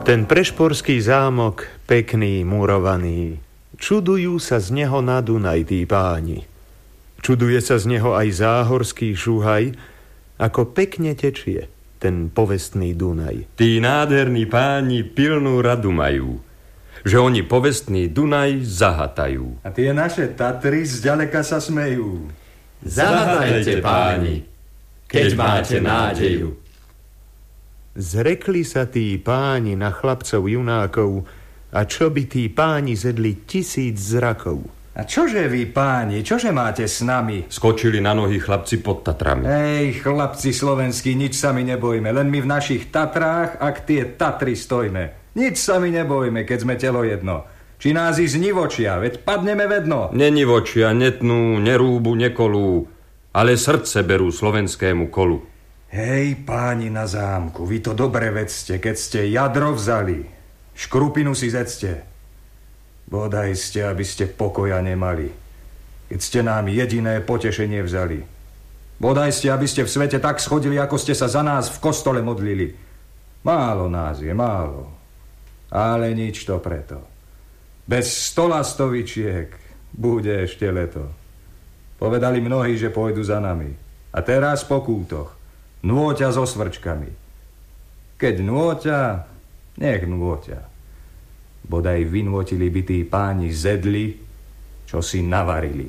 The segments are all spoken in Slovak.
Ten prešporský zámok, pekný, murovaný, čudujú sa z neho na Dunaj tí páni. Čuduje sa z neho aj záhorský Šuhaj, ako pekne tečie ten povestný Dunaj. Tí nádherní páni pilnú radu majú, že oni povestný Dunaj zahatajú. A tie naše Tatry zďaleka sa smejú. Zahatajte, páni, keď máte nádeju. Zrekli sa tí páni na chlapcov junákov, a čo by tí páni zedli 1000 zrakov. A čože vy, páni, čože máte s nami? Skočili na nohy chlapci pod Tatrami. Ej, chlapci slovenskí, nič sa mi nebojme, len my v našich Tatrách, ak tie Tatry stojme. Nič sa mi nebojme, keď sme telo jedno. Či nás i znivočia, veď padneme vedno. Nenivočia, netnú, nerúbu, nekolú, ale srdce berú slovenskému kolu. Hej, páni na zámku, vy to dobre vedzte, keď ste jadro vzali. Škrupinu si zedzte. Bodaj ste, aby ste pokoja nemali, keď ste nám jediné potešenie vzali. Bodaj ste, aby ste v svete tak schodili, ako ste sa za nás v kostole modlili. Málo nás je, málo. Ale nič to preto. Bez 100 lastovičiek bude ešte leto. Povedali mnohí, že pôjdu za nami. A teraz po kútoch. Nôťa so svrčkami. Keď nôťa, nech nôťa. Bodaj vynôtili by tí páni zedli, čo si navarili.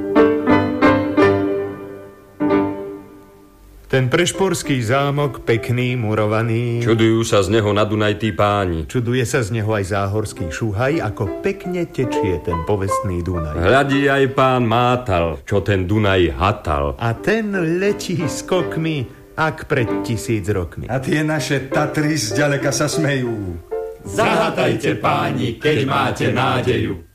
Ten prešporský zámok, pekný, murovaný, Čudujú sa z neho na Dunaj tí páni. čuduje sa z neho aj záhorský Šuhaj, ako pekne tečie ten povestný Dunaj. Hľadí aj pán Mátal, čo ten Dunaj hatal. A ten letí skokmi, ak pred 1000 rokmi. A tie naše Tatry zďaleka sa smejú. Zahatajte, páni, keď máte nádeju.